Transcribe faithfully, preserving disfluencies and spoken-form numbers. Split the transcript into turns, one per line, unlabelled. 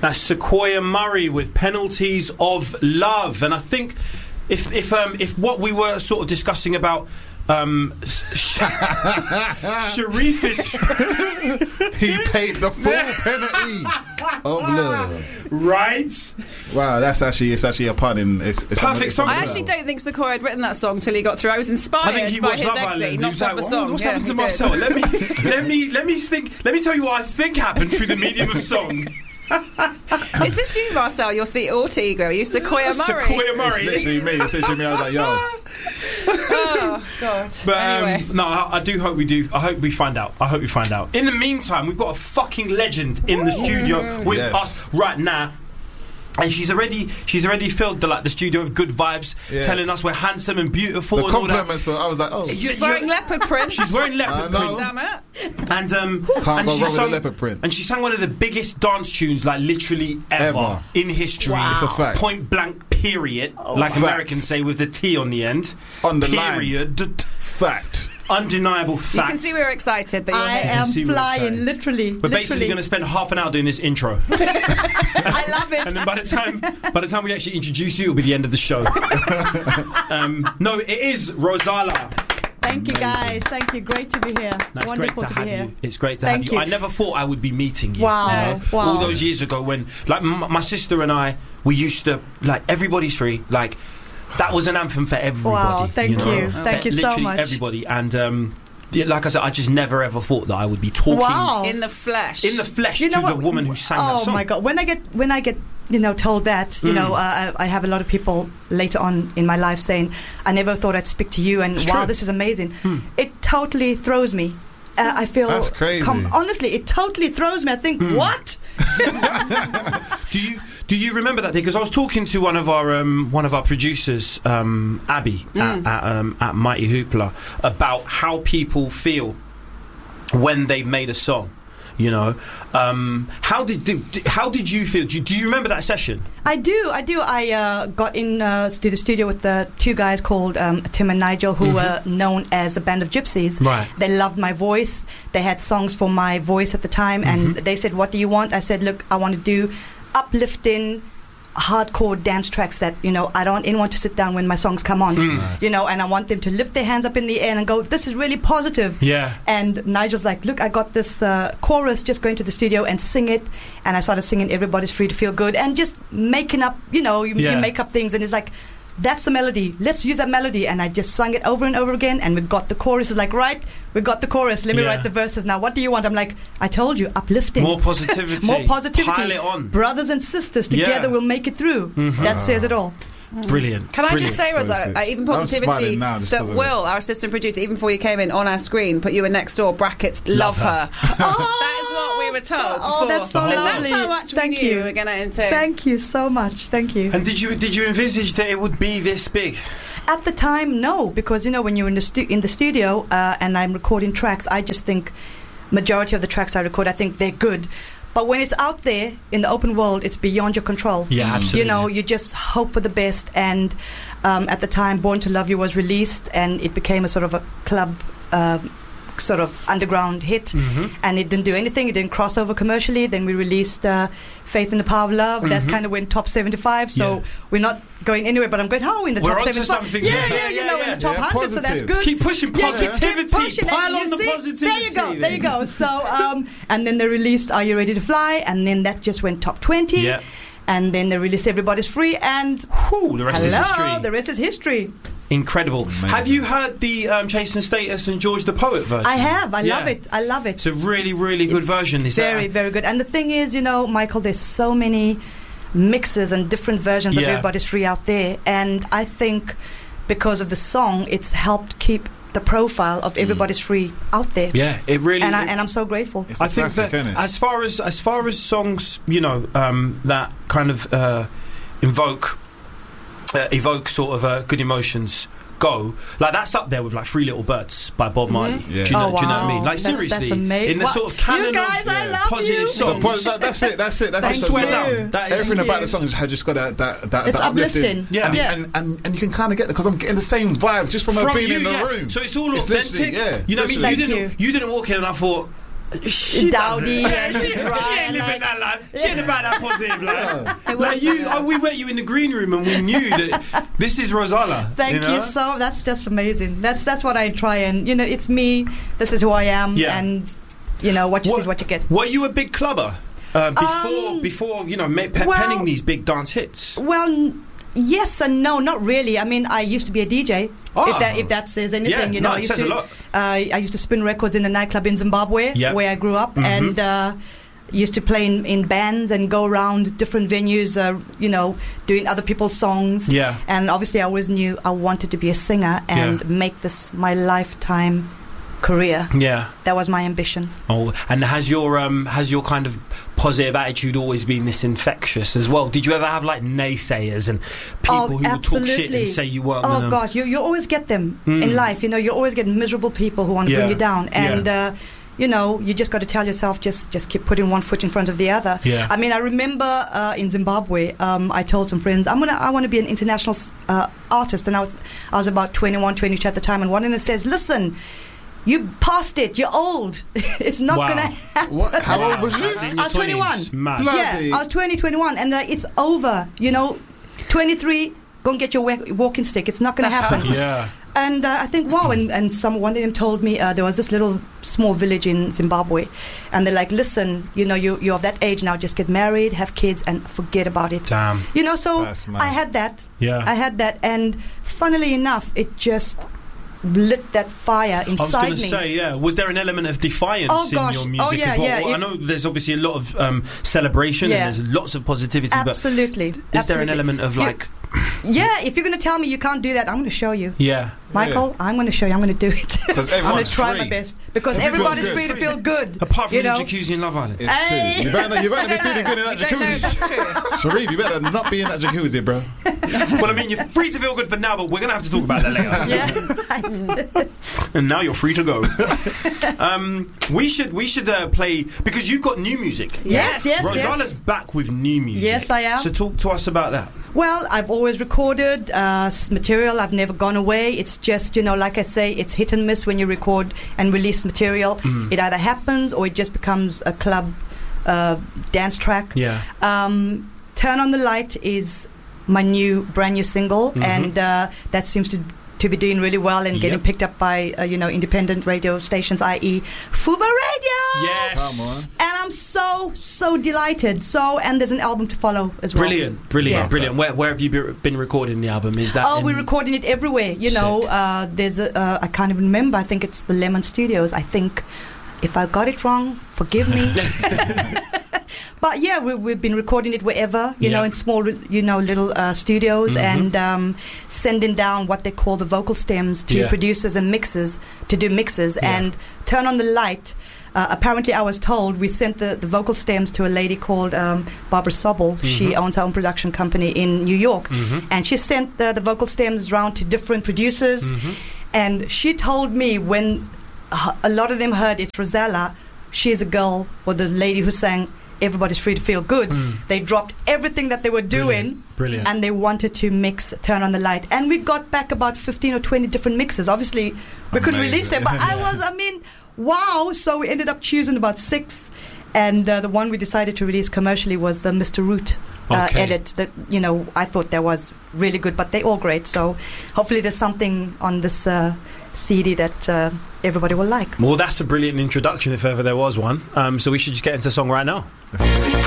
That's Sequoia Murray with Penalties of Love. And I think if if um, if what we were sort of discussing about um, Sharif is
he paid the full penalty of love.
Right?
Wow, that's actually it's actually a pun in it's, it's
perfect song.
I actually don't think Sequoia had written that song till he got through. I was inspired
I think he
by
watched
his
Love
exit,
Island.
not
He was
proper
like,
song.
what's
Yeah,
happened to
he
my
did.
soul? Let me let me let me think let me tell you what I think happened through the medium of song.
Is this you, Marcel? Your seat alter ego? Are you Sequoia Murray?
Sequoia Murray.
It's literally me. It's literally me. I was like, yo.
Oh God.
But
anyway.
um, no, I, I do hope we do. I hope we find out. I hope we find out. In the meantime, we've got a fucking legend in the studio with
Yes.
us right now. And she's already she's already filled the like the studio with good vibes,
Yeah.
telling us we're handsome and beautiful.
The
and all that.
compliments, but I was like, oh.
You-
She's wearing leopard print.
She's wearing leopard
I
print.
know.
Damn it.
And um,
Can't
and
go
she
wrong with
sung,
a leopard print.
and she sang one of the biggest dance tunes, like literally ever,
Ever.
in history.
Wow. It's a fact.
Point blank. Period. like
Fact.
Americans say with the T on the end.
Underlined.
Period.
Fact.
Undeniable
You
fact.
can see we were excited that you're
I
here.
am
see what I'm saying.
flying, literally.
We're basically going to spend half an hour doing this intro.
I love it.
And then by the time by the time we actually introduce you, it'll be the end of the show. um, no, it is Rozalla.
Thank you, guys. Thank you. Great to be here.
That's
Wonderful
great to,
to
have
be here.
you. It's great to
Thank
have you.
you.
I never thought I would be meeting you.
Wow.
you know?
Wow.
All those years ago when, like, m- my sister and I, we used to, like, Everybody's Free, like, that was an anthem for everybody.
Wow, thank
you. Know?
you.
For
Thank you so
literally
much.
everybody. And, um, yeah, like I said, I just never ever thought that I would be talking
Wow.
In the flesh.
in the flesh
You know
to the
what?
woman who sang
oh
that song.
my God! When I get when I get you know told that you
Mm.
know uh, I, I have a lot of people later on in my life saying I never thought I'd speak to you and
It's
wow
true.
this is amazing.
Mm.
It totally throws me. Uh, I feel
That's crazy.
honestly, it totally throws me. I think
Mm.
what?
Do you do you remember that day? Because I was talking to one of our um, one of our producers, um, Abby, at, at, um, at Mighty Hoopla, about how people feel when they've made a song. You know, um, how did do, how did you feel? Do you, do you remember that session?
I do, I do. I uh, got in uh, to the studio with the two guys called um, Tim and Nigel, who
Mhm.
were known as the Band of Gypsies.
Right.
They loved my voice. They had songs for my voice at the time, and they said, "What do you want?" I said, "Look, I want to do uplifting, hardcore dance tracks that you know I don't want anyone to sit down when my songs come on,
Mm.
you know, and I want them to lift their hands up in the air and go, this is really positive."
Yeah.
And Nigel's like, "Look, I got this uh, chorus, just go into the studio and sing it." And I started singing Everybody's Free to Feel Good and just making up, you know, you,
Yeah.
you make up things, and it's like, that's the melody, let's use that melody. And I just sung it over and over again, and we got the chorus. It's like, right, we got the chorus, let me
Yeah.
write the verses now. What do you want? I'm like, I told you, uplifting.
More positivity.
More positivity.
Pile it on.
Brothers and sisters together
Yeah.
will make it through.
Mhm.
That says it all.
Brilliant.
Can I
Brilliant.
just say, Rosa,
Perfect.
uh, even
I'm
positivity
smiling now just
that
'cause of
Will, our assistant producer, even before you came in on our screen, put you in next door brackets, love,
Love her.
her. That is what we were told.
Oh,
before.
that's so lovely.
That's how much
Thank
we knew
you.
we were going to enter.
Thank you so much. Thank you.
And did you did you envisage that it would be this big?
At the time, no, because you know when you're in the stu- in the studio uh, and I'm recording tracks, I just think majority of the tracks I record, I think they're good. But when it's out there in the open world, it's beyond your control.
Yeah, absolutely.
You know, you just hope for the best. And um, at the time, Born to Love You was released, and it became a sort of a club. Uh, sort of underground hit,
Mhm.
and it didn't do anything. It didn't cross over commercially. Then we released uh, Faith in the Power of Love. That
Mhm.
kind of went top seventy-five. So
Yeah.
we're not going anywhere, but I'm going, oh, in the
We're
top
onto
seventy-five.
something.
Yeah,
Yeah,
yeah,
yeah,
you know,
yeah.
in the top
Yeah,
one hundred, so that's
positive.
good.
Keep pushing
Yes, keep
positivity.
pushing, and
Pile
you
on the
see,
positivity.
There you go, there you go. So, um, and then they released Are You Ready to Fly? And then that just went top twenty.
Yeah.
And then they released Everybody's Free, and
Whew, the rest
hello,
is history.
the rest is history.
Incredible.
Amazing.
Have you heard the um, Chasing Status and George the Poet version?
I have, I
Yeah.
love it, I love it.
It's a really, really good version. Is
Very,
that?
very good. And the thing is, you know, Michael, there's so many mixes and different versions of
Yeah.
Everybody's Free out there. And I think because of the song, it's helped keep the profile of Everybody's Free out there.
Yeah, it really.
And, I, and I'm so grateful.
It's a
I think
classic,
that
innit?
as far as as far as songs, you know, um, that kind of uh, invoke uh, evoke sort of uh, good emotions go, like that's up there with like Three Little Birds by Bob Marley.
Yeah.
Do, you know,
Oh,
do you know what I
wow.
mean? Like
That's-
seriously,
that's ama-
in the
What?
sort of canon
You guys,
of
I love
positive
you.
The
songs.
point- that- that's it. That's it. That's
Thank
it.
swear
you.
down. That is
Everything
Thank
about
you.
the song has just got that that that,
It's
that
uplifting.
Yeah.
And,
Yeah.
and, and and you can kind of get it because I'm getting the same vibe just from, her
From
being
you,
in the
yeah.
room.
So it's all
It's
authentic.
literally- yeah,
you know what I mean?
literally.
You
Thank
didn't you didn't walk in and I thought she
Dowdy
doesn't.
and
she, she
dry
ain't
and
living
like-
that life. She ain't about that positive, like,
It
like
was-
you. Oh, we met you in the green room and we knew that this is Rosala.
Thank
you, know?
you so. That's just amazing. That's that's what I try and you know. It's me. This is who I am.
Yeah.
And you know what you
What-
see is what you get.
Were you a big clubber uh, before?
Um,
before you know, ma- pe-
well-
penning these big dance hits.
Well, n- yes and no, not really. I mean, I used to be a D J.
Oh.
If that if that says anything,
Yeah,
you know,
no,
I
it
used
says
to,
a lot.
Uh, I used to spin records in a nightclub in Zimbabwe,
Yeah.
where I grew up,
Mhm.
and uh, used to play in, in bands and go around different venues, uh, you know, doing other people's songs.
Yeah.
And obviously, I always knew I wanted to be a singer and
Yeah.
make this my lifetime career.
Yeah.
That was my ambition.
Oh, and has your um has your kind of positive attitude always been this infectious as well? Did you ever have like naysayers and people
Oh,
who would talk shit
absolutely.
and say you weren't?
Oh
gonna-
God, you you always get them
Mm.
in life. You know, you always get miserable people who want to
Yeah.
bring you down,
Yeah.
and uh, you know, you just got to tell yourself, just just keep putting one foot in front of the other.
Yeah.
I mean, I remember uh, in Zimbabwe, um, I told some friends, I'm gonna, I want to be an international uh, artist, and I was, I was about twenty-one, twenty-two at the time, and one of them says, listen. You passed it. You're old. It's not
Wow.
gonna happen.
What? How
Wow.
old was you?
In your
I was twenty-one.
twenties, mad.
Bloody-
Yeah, I was twenty, twenty-one, and uh, it's over. You know, twenty-three. Go and get your wa- walking stick. It's not going to happen.
Yeah.
And uh, I think, wow, and, and some one of them told me uh, there was this little small village in Zimbabwe, and they're like, listen, you know, you, you're of that age now, just get married, have kids, and forget about it.
Damn.
You know, so
That's mad.
I had that.
Yeah.
I had that, and funnily enough, it just lit that fire
I was
inside
going to
me.
say, yeah. Was there an element of defiance
Oh,
in
gosh.
your
Oh,
music
yeah,
as well?
yeah,
Well, I
it-
know there's obviously a lot of um, celebration
Yeah.
and there's lots of positivity,
Absolutely.
but is there an
Absolutely.
element of
You-
like,
Yeah, if you're going to tell me you can't do that, I'm going to show you.
yeah,
Michael, I'm going to show you. I'm going to do it.
'Cause
I'm going
everyone's
to try
free.
my best because
Everyone's
everybody's
good.
free to feel good.
apart from
you
the
know?
jacuzzi in Love Island?
It's
Hey.
true. You better, you better be feeling good in that
We don't know if
jacuzzi.
that's true.
Sharif, you better not be in that jacuzzi, bro.
Well, I mean, you're free to feel good for now, but we're going to have to talk about that later.
Yeah, right.
And now you're free to go. um, we should we should uh, play because you've got new music.
Yes, yes,
Rosala's
yes.
back with new music.
Yes, I am.
So talk to us about that.
Well, I've always recorded uh, s- material. I've never gone away. It's just, you know, like I say, it's hit and miss when you record and release material.
Mm.
It either happens or it just becomes a club uh, dance track.
Yeah.
Um, Turn on the Light is my new, brand new single,
Mhm.
and uh, that seems to to be doing really well and getting
Yep.
picked up by uh, you know independent radio stations, that is. Fuba Radio.
Yes.
Come on.
And I'm so so delighted. So and there's an album to follow as well.
Brilliant, brilliant,
Yeah.
brilliant. Where, where have you be- been recording the album? Is that?
Oh,
in-
we're recording it everywhere. You know,
Sick.
uh, there's a, uh, I can't even remember. I think it's the Lemon Studios. I think, if I got it wrong, forgive me. But yeah, we, we've been recording it wherever, you
Yeah.
know, in small, you know, little uh, studios,
Mhm.
and um, sending down what they call the vocal stems to
Yeah.
producers and mixers to do mixes.
Yeah.
And Turn on the Light. Uh, apparently, I was told we sent the, the vocal stems to a lady called um, Barbara Sobel. She
Mhm.
owns her own production company in New York.
Mhm.
And she sent the, the vocal stems round to different producers.
Mhm.
And she told me when uh, a lot of them heard it's Rosala, she is a girl, or the lady who sang Everybody's Free to Feel Good,
Mm.
they dropped everything that they were doing
Brilliant. Brilliant.
and they wanted to mix Turn on the Light. And we got back about fifteen or twenty different mixes. Obviously, we couldn't
Amazing.
release them, but I was, I mean, wow. So we ended up choosing about six. And uh, the one we decided to release commercially was the Mister Root uh,
Okay.
edit. That, you know, I thought that was really good, but they're all great. So hopefully there's something on this uh, C D that uh, everybody will like.
Well, that's a brilliant introduction if ever there was one. Um, so we should just get into the song right now.